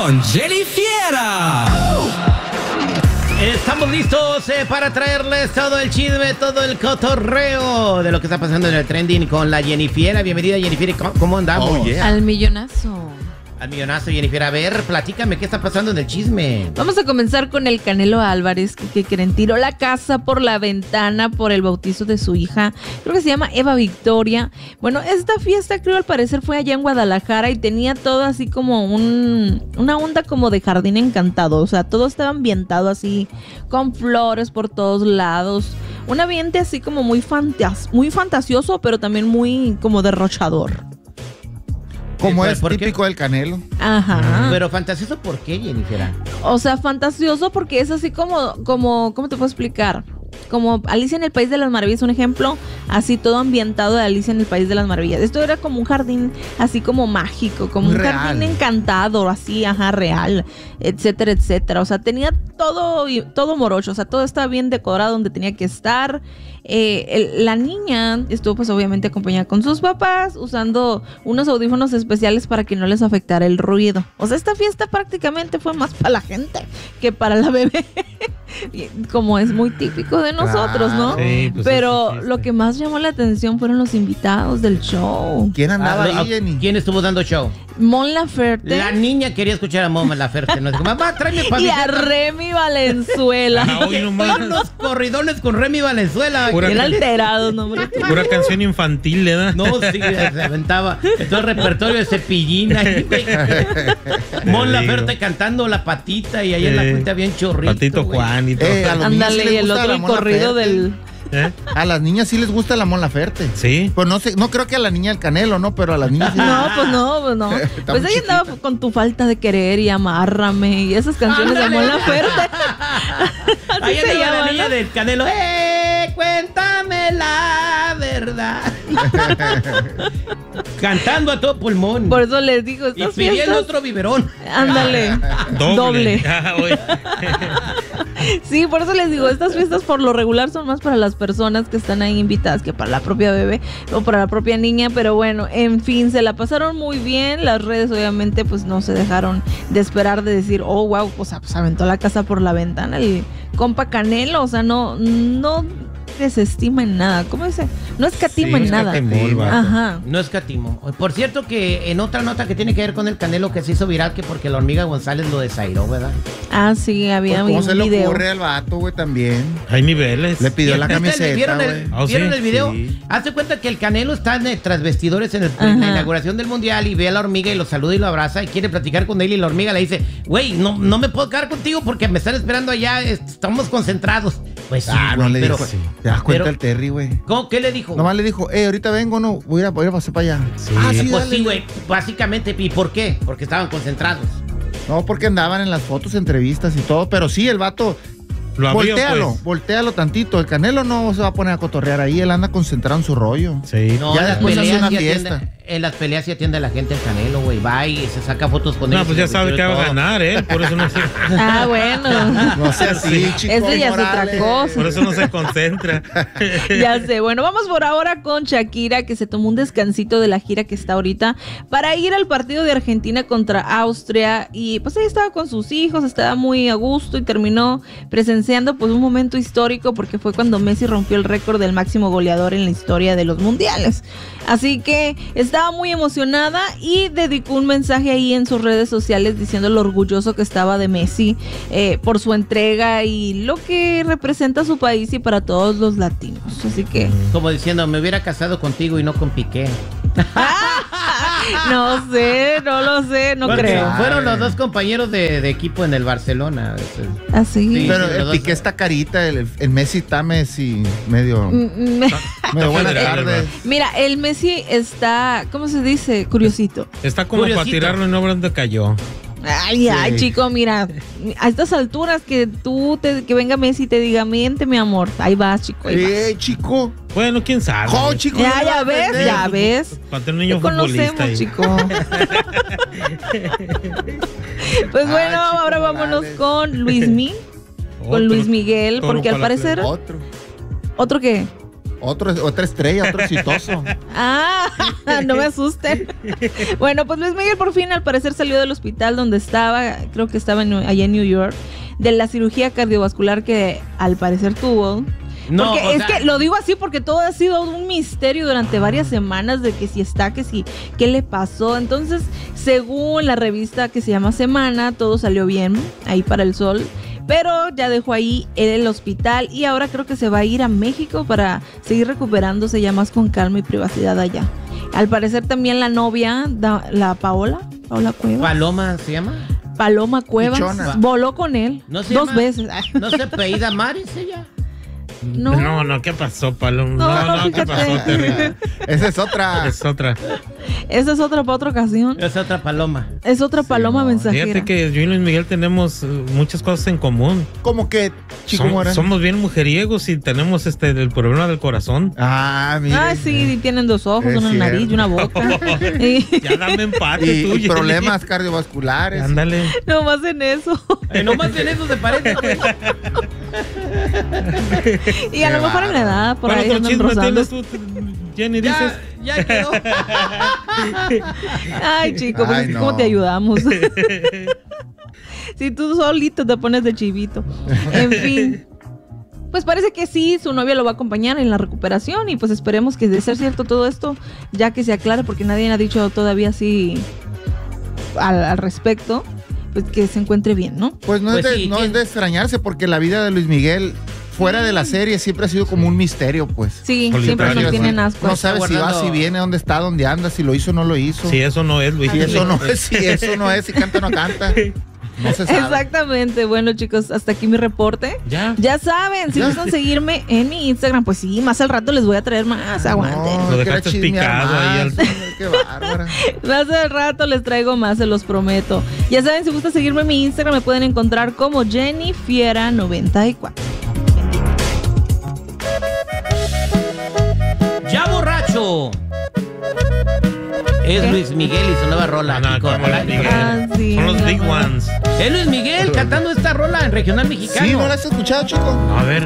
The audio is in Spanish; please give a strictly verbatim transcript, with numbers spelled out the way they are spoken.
con Jenny Fiera. Estamos listos eh, para traerles todo el chisme, todo el cotorreo de lo que está pasando en el trending con la Jenny Fiera. Bienvenida, Jenny Fiera. ¿Cómo, cómo andamos? Oh, yeah. Al millonazo. Al millonazo, Jenny Fiera. A ver, platícame, ¿qué está pasando en el chisme? Vamos a comenzar con el Canelo Álvarez, que, que creen, tiró la casa por la ventana por el bautizo de su hija. Creo que se llama Eva Victoria. Bueno, esta fiesta, creo, al parecer fue allá en Guadalajara y tenía todo así como un una onda como de jardín encantado. O sea, todo estaba ambientado así, con flores por todos lados. Un ambiente así como muy, fantas muy fantasioso, pero también muy como derrochador. Como Eh, es ¿por qué? típico del Canelo. Ajá. Pero fantasioso, ¿por qué, Jenny Fiera? O sea, fantasioso porque es así como, como, ¿cómo te puedo explicar? Como Alicia en el País de las Maravillas, un ejemplo, así todo ambientado de Alicia en el País de las Maravillas. Esto era como un jardín así como mágico, como Muy un real. jardín encantado, así, ajá, real, etcétera, etcétera. O sea, tenía todo, todo morocho, o sea, todo estaba bien decorado donde tenía que estar. Eh, el- la niña estuvo pues obviamente acompañada con sus papás usando unos audífonos especiales para que no les afectara el ruido. O sea, esta fiesta prácticamente fue más para la gente que para la bebé. Como es muy típico de nosotros, ¿no? Sí, pues Pero es su fiesta. lo que más llamó la atención fueron los invitados del show. ¿Quién andaba Ah, ahí, Jenny? ¿Quién estuvo dando show? Mon Laferte La niña quería escuchar a Moma Laferte. Nos dijo, mamá, tráeme para y a Remy Valenzuela. Ah, hoy nomás. Unos corridones con Remy Valenzuela. Pura- Bien alterados, ¿no, hombre? Pura canción infantil, ¿verdad? No, sí, se aventaba todo el repertorio de Cepillín ahí, güey. Mon Te Laferte digo. cantando La Patita y ahí en la Eh, cuenta bien chorrito. Patito güey. Juan y todo. Eh, a los niños sí Ándale, les y el gusta otro la el Mon corrido Laferte. del... ¿Eh? A las niñas sí les gusta la Mon Laferte. Sí. Pues no sé, no creo que a la niña el Canelo, ¿no? Pero a las niñas sí. No, pues no, pues no. Está Pues muy ahí andaba chiquita. con tu falta de querer y amárrame y esas canciones de Ándale. Mon Laferte. Así Ahí se andaba la llama, niña ¿no? del Canelo. ¡Eh! Cuéntame la verdad. Cantando a todo pulmón. Por eso les digo, y estas pidiendo fiestas... otro biberón. Ándale. Doble. Doble. Ah, oye. Sí, por eso les digo, estas fiestas por lo regular son más para las personas que están ahí invitadas que para la propia bebé o para la propia niña, pero bueno, en fin, se la pasaron muy bien. Las redes obviamente pues no se dejaron de esperar de decir, oh, wow, o sea, pues aventó la casa por la ventana el compa Canelo, o sea, no, no desestima en nada, ¿cómo dice? No escatima Sí, en no nada. escatimó el vato. Ajá. No escatimo. Por cierto que en otra nota que tiene que ver con el Canelo que se hizo viral que porque la hormiga González lo desairó, ¿verdad? Ah, sí, había Pues, ¿cómo un se le video. ocurre al vato, güey, también? Hay niveles. Le pidió la ¿Viste el- camiseta, ¿Vieron güey. el, Oh, ¿vieron sí, el video? sí. Hace cuenta que el Canelo está en, tras vestidores en, el- en la Ajá. inauguración del Mundial y ve a la hormiga y lo saluda y lo abraza y quiere platicar con él y la hormiga le dice, güey, no, no me puedo quedar contigo porque me están esperando allá, estamos concentrados. Pues sí, Ah, no güey, le pero, dijo. ¿Te das cuenta pero- el Terry, güey? ¿cómo? ¿Qué le dijo? Nomás le dijo, eh, ahorita vengo, no, voy a ir a, voy a pasar para allá. Sí. Ah, sí, Pues dale. sí, güey, básicamente. ¿Y por qué? Porque estaban concentrados. No, porque andaban en las fotos, entrevistas y todo, pero sí, el vato, Lo abrió, voltealo, pues. voltealo tantito. El Canelo no se va a poner a cotorrear ahí, él anda concentrado en su rollo. Sí. No, Ya en las después hace peleas una sí fiesta. atiende- en las peleas sí atiende a la gente el Canelo, güey. Va y se saca fotos con No, ellos. pues y ya los sabe que videos va a y todo. ganar, ¿eh? Por eso no se, Ah, bueno. No sé así, chico. Eso ya es otra cosa. por eso no se concentra. Ya sé. Bueno, vamos por ahora con Shakira, que se tomó un descansito de la gira que está ahorita para ir al partido de Argentina contra Austria. Y pues ahí estaba con sus hijos, estaba muy a gusto y terminó presenciando pues un momento histórico porque fue cuando Messi rompió el récord del máximo goleador en la historia de los mundiales. Así que estaba muy emocionada y dedicó un mensaje ahí en sus redes sociales diciendo lo orgulloso que estaba de Messi eh, por su entrega y lo que representa a su país y para todos los latinos. Así que Como diciendo, me hubiera casado contigo y no con Piqué. no sé, no lo sé, no Porque creo. Fueron los dos compañeros de, de equipo en el Barcelona. Así. Sí. Pero los el dos- Piqué está carita, el, el Messi está Messi medio, Mm, me- medio buenas federal, tardes. ¿verdad? Mira, el Messi está, ¿cómo se dice? Curiosito. Está como Curiosito. para tirarlo y no ver dónde cayó. Ay, ay, chico, mira, a estas alturas que tú, te, que venga Messi y te diga, miente, mi amor. Ahí vas, chico, ahí vas. Eh, chico. Bueno, quién sabe. Jo, chico. Ya, no ya vas a ves, entender. ya ves. Para tener un niño Te conocemos, futbolista. ahí. chico. Pues Ah, bueno, chico ahora vámonos Morales. con Luismi, con Otro Luis Miguel, toro porque al para la parecer, Otro. ¿otro qué? Otro, otra estrella, otro exitoso. Ah, no me asusten. Bueno, pues Luis Miguel por fin al parecer salió del hospital donde estaba, creo que estaba en, allá en New York, de la cirugía cardiovascular que al parecer tuvo. No, porque o es sea- que lo digo así porque todo ha sido un misterio durante varias semanas de que si está, que si, qué le pasó. Entonces, según la revista que se llama Semana, todo salió bien ahí para el sol. Pero ya dejó ahí el hospital y ahora creo que se va a ir a México para seguir recuperándose ya más con calma y privacidad allá. Al parecer también la novia, da- la Paola, Paola Cuevas, Paloma se llama. Paloma Cuevas, Pichona. voló con él ¿No se dos llama? veces. ¿No se apellida Maris ella? No. No, no, ¿qué pasó, Paloma? No, No, no, ¿qué fíjate. pasó, Terry? Esa es otra. Es otra. Esa es otra para otra ocasión. Es otra paloma. Es otra paloma no. mensajera. Fíjate que yo y Luis Miguel tenemos eh, muchas cosas en común. Como que, chico Som- Moreno. somos bien mujeriegos y tenemos este el problema del corazón. Ah, mira. Ah, sí, tienen dos ojos, Es una cierto. nariz y una boca. Y Ya dame empate Y, tú. y Jenny. problemas cardiovasculares. Ándale. nomás en eso. Eh, nomás en eso se parece. Y a Qué lo mejor en la edad, por ¿Cuál ahí otro andan chisme rozando. tienes tú, Jenny? Dices. Ya, ya quedó. Ay, chico, pues Ay, es que no. ¿cómo te ayudamos? Si tú solito te pones de chivito. En fin. Pues parece que sí, su novia lo va a acompañar en la recuperación y pues esperemos que de ser cierto todo esto, ya que se aclare, porque nadie ha dicho todavía así al, al respecto, pues que se encuentre bien, ¿no? Pues no, Pues es, de, sí, no ¿quién? es de extrañarse porque la vida de Luis Miguel fuera de la serie siempre ha sido como un misterio, pues. Sí, Solitario, siempre nos sí. tienen asco. No sabes si va, guardando- si viene, dónde está, dónde anda, si lo hizo o no lo hizo. Si eso no es, Luis. Si eso no es, si eso no es, si canta o no canta. No se sabe. Exactamente. Bueno, chicos, hasta aquí mi reporte. Ya. Ya saben, si Ya. gustan seguirme en mi Instagram, pues sí, más al rato les voy a traer más. Aguanten. No, Lo quiere dejaste chismear picado ahí más. al- Qué bárbara. Más al rato les traigo más, se los prometo. Ya saben, si gustan seguirme en mi Instagram, me pueden encontrar como Jenny Fiera noventa y cuatro. Ya borracho. Es ¿Qué? Luis Miguel y su nueva rola. No, no, chicos. como Luis Miguel. Ah, sí, Son los la big verdad. ones. Es Luis Miguel cantando esta rola en regional mexicano. Sí, ¿no la has escuchado, chico? A ver.